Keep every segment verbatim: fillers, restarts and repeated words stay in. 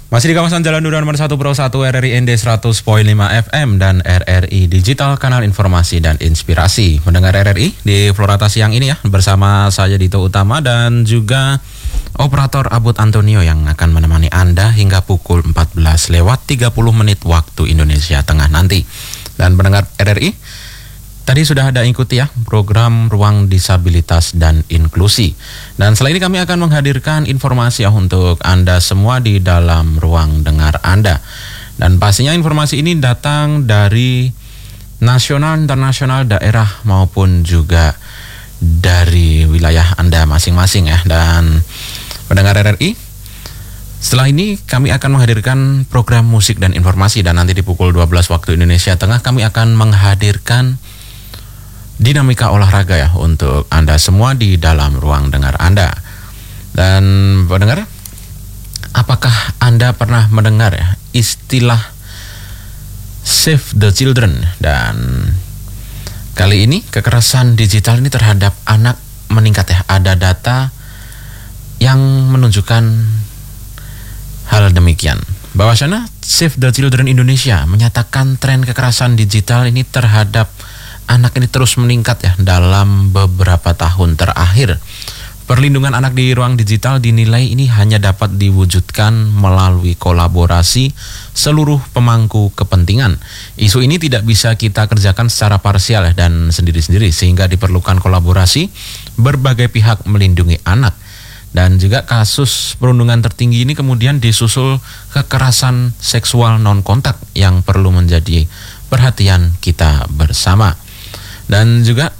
Masih di kawasan Jalan Duran nomor satu Pro satu R R I N D seratus koma lima F M dan R R I Digital, kanal informasi dan inspirasi. Mendengar R R I di Florata siang ini ya, bersama saya Dito Utama dan juga operator Abud Antonio yang akan menemani Anda hingga pukul empat belas lewat tiga puluh menit waktu Indonesia Tengah nanti. Dan mendengar R R I, tadi sudah ada ikuti ya program Ruang Disabilitas dan Inklusi. Dan setelah ini kami akan menghadirkan informasi ya untuk Anda semua di dalam ruang dengar Anda. Dan pastinya informasi ini datang dari nasional, internasional, daerah maupun juga dari wilayah Anda masing-masing ya. Dan pendengar R R I, setelah ini kami akan menghadirkan program musik dan informasi, dan nanti di pukul dua belas waktu Indonesia Tengah kami akan menghadirkan dinamika olahraga ya untuk Anda semua di dalam ruang dengar Anda. Dan pendengar, apakah Anda pernah mendengar ya istilah Save the Children? Dan kali ini kekerasan digital ini terhadap anak meningkat ya. Ada data yang menunjukkan hal demikian. Bahwasanya Save the Children Indonesia menyatakan tren kekerasan digital ini terhadap anak ini terus meningkat ya dalam beberapa tahun terakhir. Perlindungan anak di ruang digital dinilai ini hanya dapat diwujudkan melalui kolaborasi seluruh pemangku kepentingan. Isu ini tidak bisa kita kerjakan secara parsial ya, dan sendiri-sendiri, sehingga diperlukan kolaborasi berbagai pihak melindungi anak. Dan juga kasus perundungan tertinggi ini kemudian disusul kekerasan seksual non kontak yang perlu menjadi perhatian kita bersama. Dan juga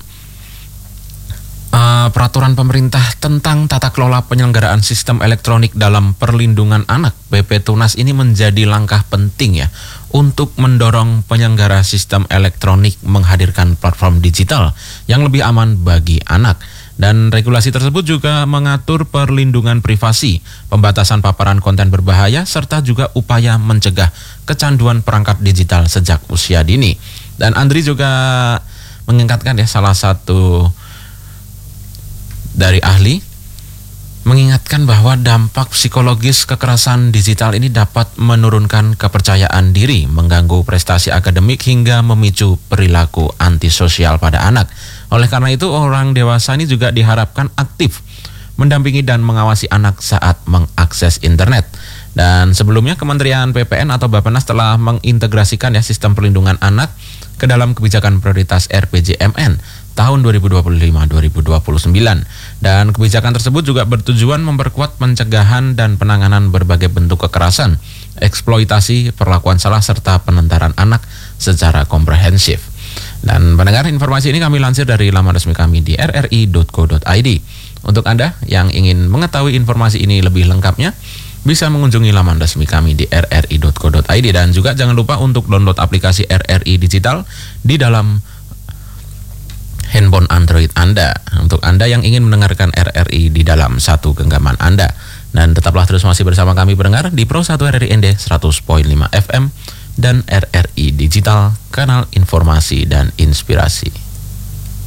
uh, peraturan pemerintah tentang tata kelola penyelenggaraan sistem elektronik dalam perlindungan anak B P Tunas ini menjadi langkah penting ya untuk mendorong penyelenggara sistem elektronik menghadirkan platform digital yang lebih aman bagi anak. Dan regulasi tersebut juga mengatur perlindungan privasi, pembatasan paparan konten berbahaya, serta juga upaya mencegah kecanduan perangkat digital sejak usia dini. Dan Andri juga mengingatkan ya, salah satu dari ahli mengingatkan bahwa dampak psikologis kekerasan digital ini dapat menurunkan kepercayaan diri, mengganggu prestasi akademik hingga memicu perilaku antisosial pada anak. Oleh karena itu, orang dewasa ini juga diharapkan aktif mendampingi dan mengawasi anak saat mengakses internet. Dan sebelumnya Kementerian P P N atau Bappenas telah mengintegrasikan ya sistem perlindungan anak ke dalam kebijakan prioritas R P J M N tahun dua ribu dua puluh lima sampai dua ribu dua puluh sembilan. Dan kebijakan tersebut juga bertujuan memperkuat pencegahan dan penanganan berbagai bentuk kekerasan, eksploitasi, perlakuan salah, serta penentaran anak secara komprehensif. Dan pendengar, informasi ini kami lansir dari laman resmi kami di r r i dot co dot i d. Untuk Anda yang ingin mengetahui informasi ini lebih lengkapnya, bisa mengunjungi laman resmi kami di r r i dot co dot i d. Dan juga jangan lupa untuk download aplikasi R R I Digital di dalam handphone Android Anda, untuk Anda yang ingin mendengarkan R R I di dalam satu genggaman Anda. Dan tetaplah terus masih bersama kami pendengar di Pro satu R R I N D seratus koma lima F M dan R R I Digital, kanal informasi dan inspirasi.